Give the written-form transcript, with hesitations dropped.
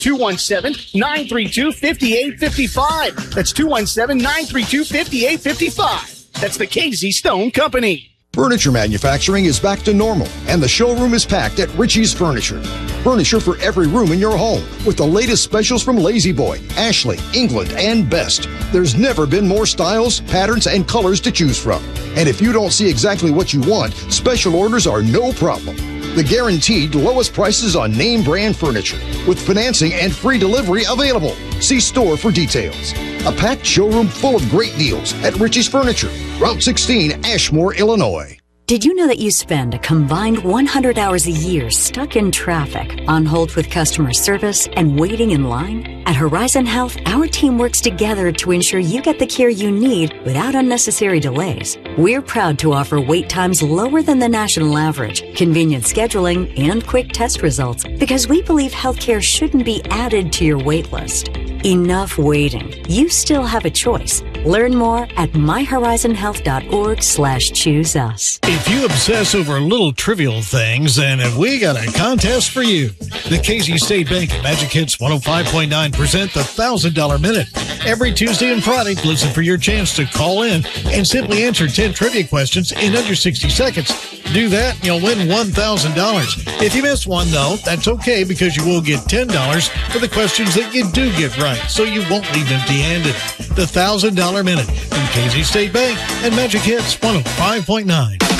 217-932-5855. That's 217-932-5855. That's the Casey Stone Company. Furniture manufacturing is back to normal, and the showroom is packed at Richie's Furniture. Furniture for every room in your home, with the latest specials from Lazy Boy, Ashley, England, and Best. There's never been more styles, patterns, and colors to choose from. And if you don't see exactly what you want, special orders are no problem. The guaranteed lowest prices on name brand furniture, with financing and free delivery available. See store for details. A packed showroom full of great deals at Richie's Furniture, Route 16, Ashmore, Illinois. Did you know that you spend a combined 100 hours a year stuck in traffic, on hold with customer service, and waiting in line? At Horizon Health, our team works together to ensure you get the care you need without unnecessary delays. We're proud to offer wait times lower than the national average, convenient scheduling, and quick test results, because we believe healthcare shouldn't be added to your wait list. Enough waiting. You still have a choice. Learn more at myhorizonhealth.org/choose us. If you obsess over little trivial things, then we got a contest for you. The Casey State Bank and Magic Hits 105.9 present the $1,000 Minute. Every Tuesday and Friday, listen for your chance to call in and simply answer 10 trivia questions in under 60 seconds. Do that, and you'll win $1,000. If you miss one, though, that's okay, because you will get $10 for the questions that you do get right, so you won't leave empty-handed. The $1,000 Minute from Casey State Bank and Magic Hits 105.9.